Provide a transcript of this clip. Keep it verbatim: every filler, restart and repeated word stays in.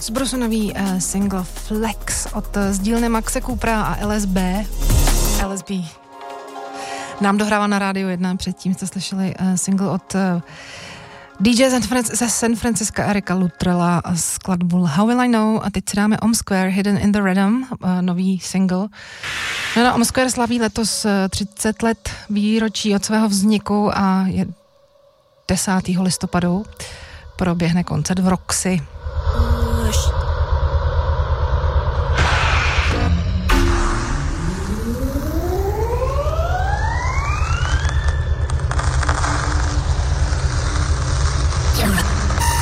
Bruce, Bruce nový uh, single Flex od uh, z dílny Maxe Coopera a L S B. L S B nám dohrává na rádiu jedna, předtím jste slyšeli uh, single od uh, D J ze San Francisca Erika Luttrella a skladbu How Will I Know, a teď si dáme Om Square Hidden in the Rhythm, uh, nový single. No, no, Om Square slaví letos uh, třicet let výročí od svého vzniku a je desátého listopadu proběhne koncert v Roxy.